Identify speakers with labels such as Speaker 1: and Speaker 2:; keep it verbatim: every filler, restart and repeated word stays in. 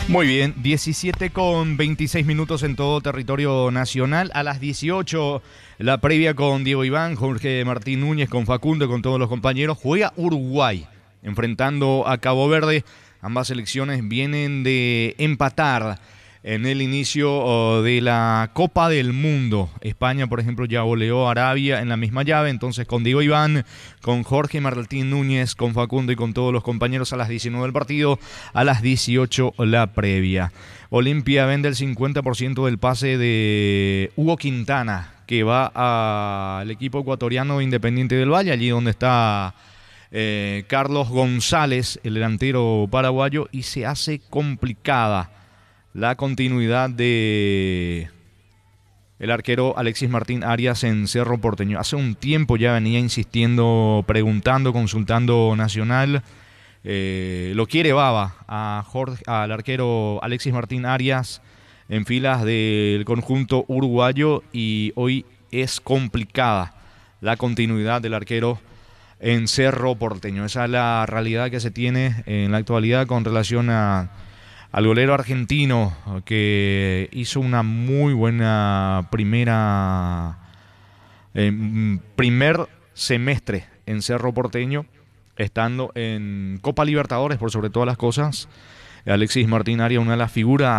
Speaker 1: Muy bien, diecisiete con veintiséis minutos en todo territorio nacional. A las dieciocho, la previa con Diego Iván, Jorge Martín Núñez, con Facundo y con todos los compañeros. Juega Uruguay, enfrentando a Cabo Verde. Ambas selecciones vienen de empatar en el inicio oh, de la Copa del Mundo. España, por ejemplo, ya goleó a Arabia en la misma llave. Entonces, con Diego Iván, con Jorge Martín Núñez, con Facundo y con todos los compañeros, a las diecinueve el partido, a las dieciocho la previa. Olimpia vende el cincuenta por ciento del pase de Hugo Quintana, que va al equipo ecuatoriano Independiente del Valle, allí donde está eh, Carlos González, el delantero paraguayo, y se hace complicada la continuidad de el arquero Alexis Martín Arias en Cerro Porteño. Hace un tiempo ya venía insistiendo, preguntando, consultando Nacional. Eh, lo quiere Baba a Jorge, al arquero Alexis Martín Arias en filas del conjunto uruguayo, y hoy es complicada la continuidad del arquero en Cerro Porteño. Esa es la realidad que se tiene en la actualidad con relación a al golero argentino, que hizo una muy buena primera eh, primer semestre en Cerro Porteño, estando en Copa Libertadores por sobre todas las cosas. Alexis Martín Arias, una de las figuras